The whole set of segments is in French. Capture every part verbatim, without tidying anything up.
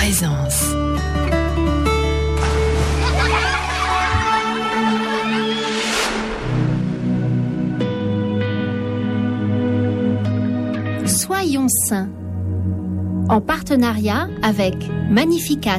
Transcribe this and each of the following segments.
présence. Soyons saints, en partenariat avec Magnificat.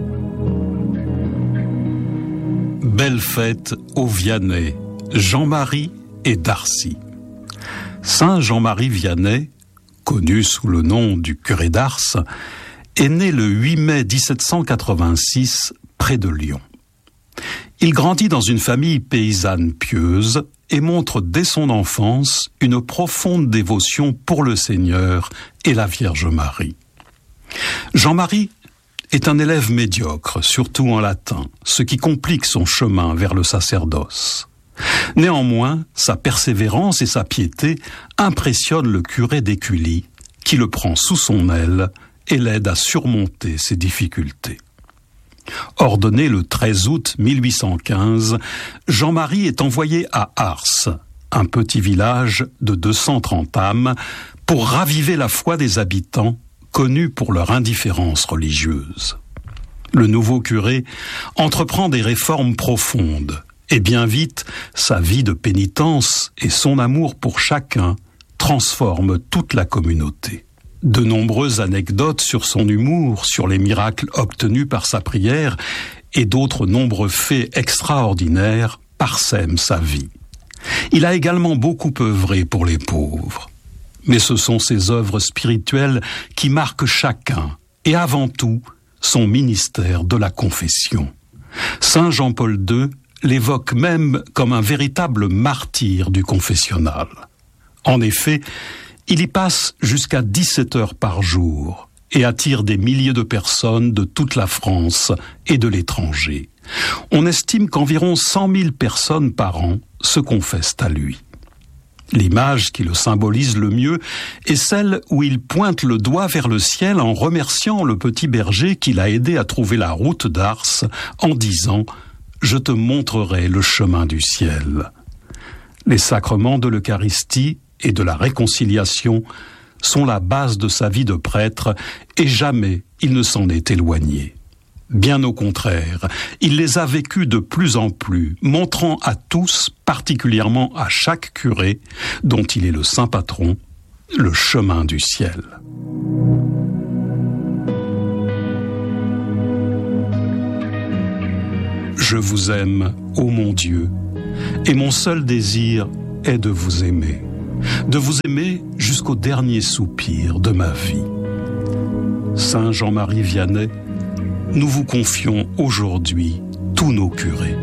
Belle fête aux Vianney, Jean-Marie et Darcy. Saint Jean-Marie Vianney, connu sous le nom du curé d'Ars, est né le huit mai dix-sept cent quatre-vingt-six près de Lyon. Il grandit dans une famille paysanne pieuse et montre dès son enfance une profonde dévotion pour le Seigneur et la Vierge Marie. Jean-Marie est un élève médiocre, surtout en latin, ce qui complique son chemin vers le sacerdoce. Néanmoins, sa persévérance et sa piété impressionnent le curé d'Écully, qui le prend sous son aile et l'aide à surmonter ses difficultés. Ordonné le treize août mille huit cent quinze, Jean-Marie est envoyé à Ars, un petit village de deux cent trente âmes, pour raviver la foi des habitants, connus pour leur indifférence religieuse. Le nouveau curé entreprend des réformes profondes, et bien vite, sa vie de pénitence et son amour pour chacun transforment toute la communauté. De nombreuses anecdotes sur son humour, sur les miracles obtenus par sa prière et d'autres nombreux faits extraordinaires parsèment sa vie. Il a également beaucoup œuvré pour les pauvres. Mais ce sont ses œuvres spirituelles qui marquent chacun, et avant tout, son ministère de la confession. Saint Jean-Paul deux l'évoque même comme un véritable martyr du confessionnal. En effet, il y passe jusqu'à dix-sept heures par jour et attire des milliers de personnes de toute la France et de l'étranger. On estime qu'environ cent mille personnes par an se confessent à lui. L'image qui le symbolise le mieux est celle où il pointe le doigt vers le ciel en remerciant le petit berger qui l'a aidé à trouver la route d'Ars en disant « Je te montrerai le chemin du ciel ». Les sacrements de l'Eucharistie et de la réconciliation sont la base de sa vie de prêtre et jamais il ne s'en est éloigné. Bien au contraire, il les a vécus de plus en plus, montrant à tous, particulièrement à chaque curé, dont il est le saint patron, le chemin du ciel. Je vous aime, ô mon Dieu, et mon seul désir est de vous aimer, de vous aimer jusqu'au dernier soupir de ma vie. Saint Jean-Marie Vianney, nous vous confions aujourd'hui tous nos curés.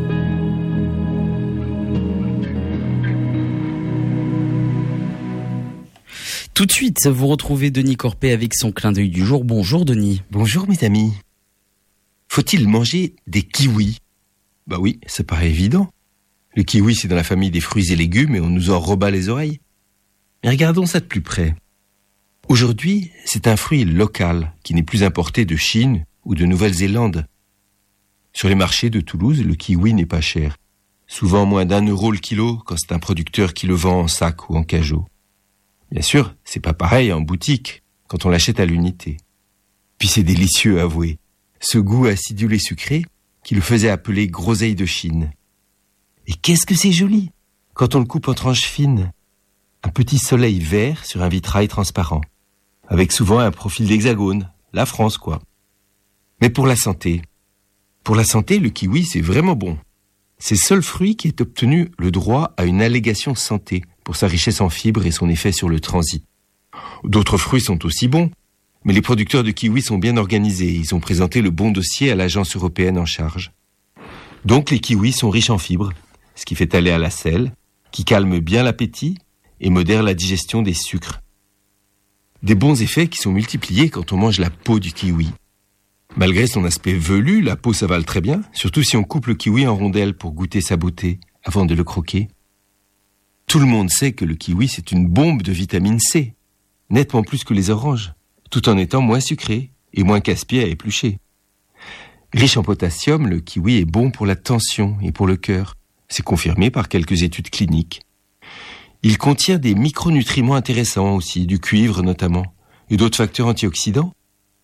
Tout de suite, vous retrouvez Denis Corpet avec son clin d'œil du jour. Bonjour Denis. Bonjour mes amis. Faut-il manger des kiwis ? Bah oui, ça paraît évident. Le kiwi, c'est dans la famille des fruits et légumes et on nous en rebat les oreilles. Mais regardons ça de plus près. Aujourd'hui, c'est un fruit local qui n'est plus importé de Chine ou de Nouvelle-Zélande. Sur les marchés de Toulouse, le kiwi n'est pas cher. Souvent moins d'un euro le kilo quand c'est un producteur qui le vend en sac ou en cajot. Bien sûr, c'est pas pareil en boutique quand on l'achète à l'unité. Puis c'est délicieux, avouez. Ce goût acidulé sucré qui le faisait appeler groseille de Chine. Et qu'est-ce que c'est joli quand on le coupe en tranches fines. Un petit soleil vert sur un vitrail transparent, avec souvent un profil d'hexagone, la France quoi. Mais pour la santé, pour la santé, le kiwi c'est vraiment bon. C'est le seul fruit qui ait obtenu le droit à une allégation santé pour sa richesse en fibres et son effet sur le transit. D'autres fruits sont aussi bons, mais les producteurs de kiwi sont bien organisés. Ils ont présenté le bon dossier à l'agence européenne en charge. Donc les kiwis sont riches en fibres, ce qui fait aller à la selle, qui calme bien l'appétit et modère la digestion des sucres. Des bons effets qui sont multipliés quand on mange la peau du kiwi. Malgré son aspect velu, la peau s'avale très bien, surtout si on coupe le kiwi en rondelles pour goûter sa beauté avant de le croquer. Tout le monde sait que le kiwi c'est une bombe de vitamine C, nettement plus que les oranges, tout en étant moins sucré et moins casse-pied à éplucher. Riche en potassium, le kiwi est bon pour la tension et pour le cœur. C'est confirmé par quelques études cliniques. Il contient des micronutriments intéressants aussi, du cuivre notamment, et d'autres facteurs antioxydants.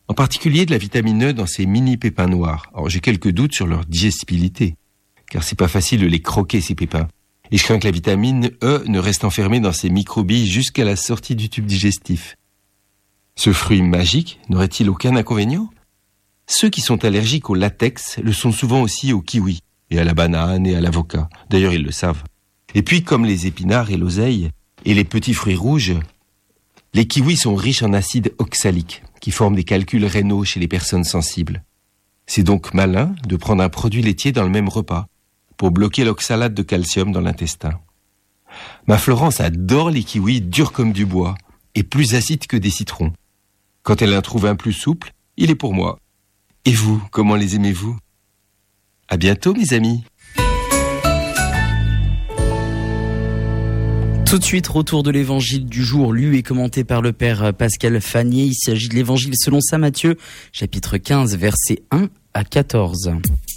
en particulier de la vitamine E dans ces mini pépins noirs. Alors j'ai quelques doutes sur leur digestibilité, car c'est pas facile de les croquer ces pépins. Et je crains que la vitamine E ne reste enfermée dans ces microbilles jusqu'à la sortie du tube digestif. Ce fruit magique n'aurait-il aucun inconvénient ? Ceux qui sont allergiques au latex le sont souvent aussi au kiwi, et à la banane et à l'avocat. D'ailleurs, ils le savent. Et puis, comme les épinards et l'oseille, et les petits fruits rouges, les kiwis sont riches en acide oxalique, qui forment des calculs rénaux chez les personnes sensibles. C'est donc malin de prendre un produit laitier dans le même repas, pour bloquer l'oxalate de calcium dans l'intestin. Ma Florence adore les kiwis durs comme du bois, et plus acides que des citrons. Quand elle en trouve un plus souple, il est pour moi. Et vous, comment les aimez-vous ? À bientôt, mes amis. Tout de suite, retour de l'évangile du jour, lu et commenté par le père Pascal Fanier. Il s'agit de l'évangile selon saint Matthieu, chapitre quinze, versets un à quatorze.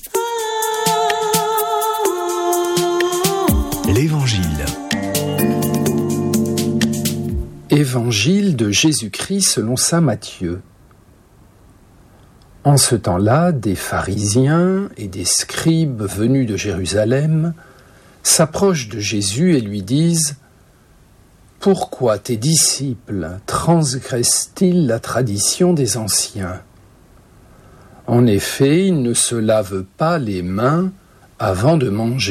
L'Évangile. Évangile de Jésus-Christ selon saint Matthieu. En ce temps-là, des pharisiens et des scribes venus de Jérusalem s'approchent de Jésus et lui disent « Pourquoi tes disciples transgressent-ils la tradition des anciens ? En effet, ils ne se lavent pas les mains avant de manger. »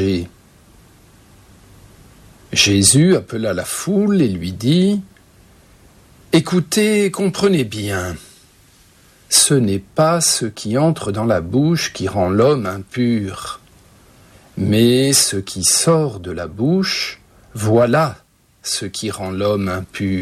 Jésus appela la foule et lui dit « Écoutez et comprenez bien, ce n'est pas ce qui entre dans la bouche qui rend l'homme impur, mais ce qui sort de la bouche, voilà ce qui rend l'homme impur. »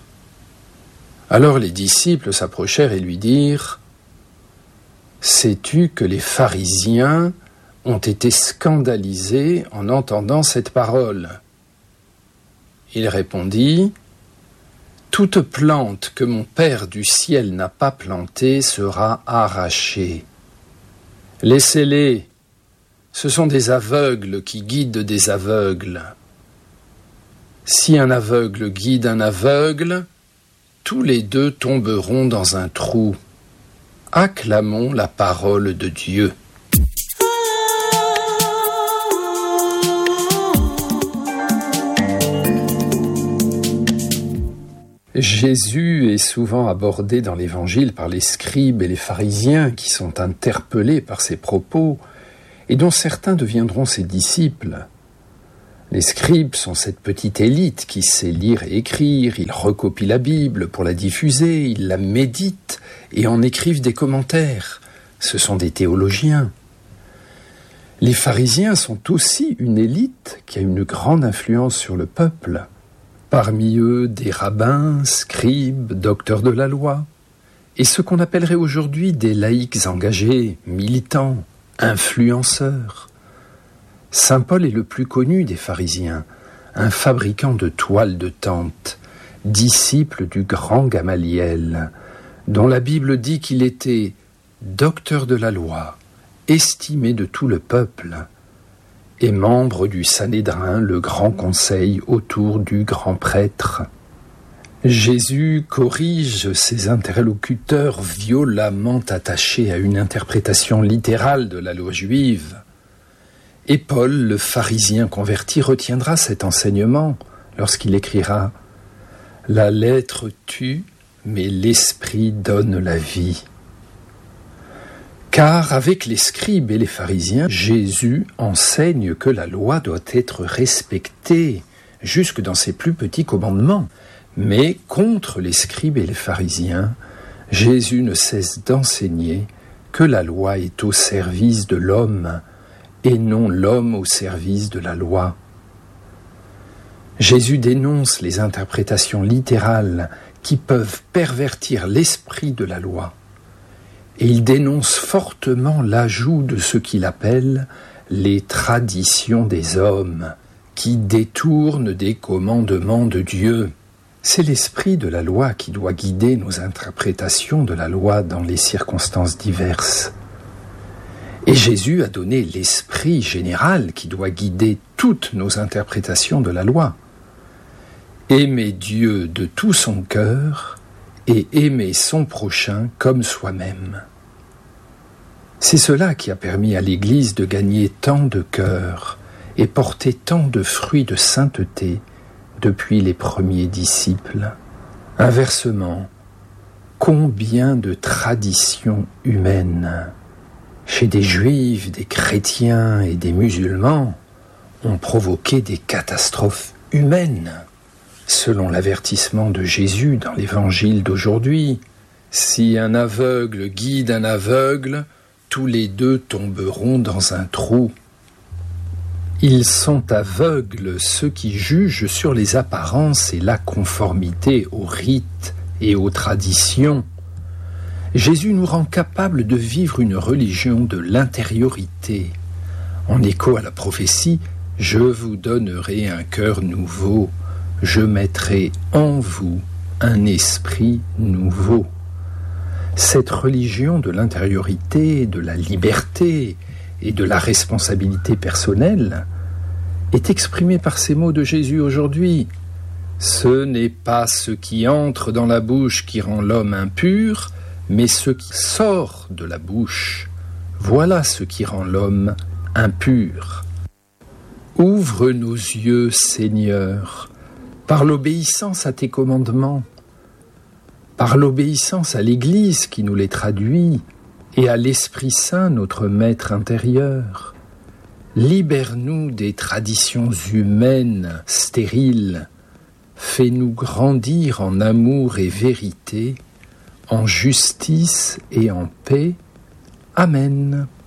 Alors les disciples s'approchèrent et lui dirent « Sais-tu que les pharisiens ont été scandalisés en entendant cette parole ?» Il répondit « Toute plante que mon Père du ciel n'a pas plantée sera arrachée. Laissez-les, ce sont des aveugles qui guident des aveugles. Si un aveugle guide un aveugle, tous les deux tomberont dans un trou. Acclamons la parole de Dieu. » Jésus est souvent abordé dans l'Évangile par les scribes et les pharisiens qui sont interpellés par ses propos et dont certains deviendront ses disciples. Les scribes sont cette petite élite qui sait lire et écrire, ils recopient la Bible pour la diffuser, ils la méditent et en écrivent des commentaires. Ce sont des théologiens. Les pharisiens sont aussi une élite qui a une grande influence sur le peuple. Parmi eux, des rabbins, scribes, docteurs de la loi, et ce qu'on appellerait aujourd'hui des laïcs engagés, militants, influenceurs. Saint Paul est le plus connu des pharisiens, un fabricant de toiles de tente, disciple du grand Gamaliel, dont la Bible dit qu'il était docteur de la loi, estimé de tout le peuple, et membre du Sanhédrin, le grand conseil autour du grand prêtre. Jésus corrige ses interlocuteurs violemment attachés à une interprétation littérale de la loi juive. Et Paul, le pharisien converti, retiendra cet enseignement lorsqu'il écrira « La lettre tue, mais l'esprit donne la vie ». Car avec les scribes et les pharisiens, Jésus enseigne que la loi doit être respectée jusque dans ses plus petits commandements. Mais contre les scribes et les pharisiens, Jésus ne cesse d'enseigner que la loi est au service de l'homme et non l'homme au service de la loi. Jésus dénonce les interprétations littérales qui peuvent pervertir l'esprit de la loi. Et il dénonce fortement l'ajout de ce qu'il appelle les traditions des hommes, qui détournent des commandements de Dieu. C'est l'esprit de la loi qui doit guider nos interprétations de la loi dans les circonstances diverses. Et Jésus a donné l'esprit général qui doit guider toutes nos interprétations de la loi. Aimer Dieu de tout son cœur et aimer son prochain comme soi-même. C'est cela qui a permis à l'Église de gagner tant de cœurs et porter tant de fruits de sainteté depuis les premiers disciples. Inversement, combien de traditions humaines, chez des juifs, des chrétiens et des musulmans, ont provoqué des catastrophes humaines. Selon l'avertissement de Jésus dans l'évangile d'aujourd'hui, si un aveugle guide un aveugle, tous les deux tomberont dans un trou. Ils sont aveugles, ceux qui jugent sur les apparences et la conformité aux rites et aux traditions. Jésus nous rend capables de vivre une religion de l'intériorité. En écho à la prophétie, « Je vous donnerai un cœur nouveau, je mettrai en vous un esprit nouveau. » Cette religion de l'intériorité, de la liberté et de la responsabilité personnelle est exprimée par ces mots de Jésus aujourd'hui. « Ce n'est pas ce qui entre dans la bouche qui rend l'homme impur, mais ce qui sort de la bouche. Voilà ce qui rend l'homme impur. » Ouvre nos yeux, Seigneur, par l'obéissance à tes commandements, par l'obéissance à l'Église qui nous les traduit, et à l'Esprit Saint, notre Maître intérieur. Libère-nous des traditions humaines stériles, fais-nous grandir en amour et vérité, en justice et en paix. Amen.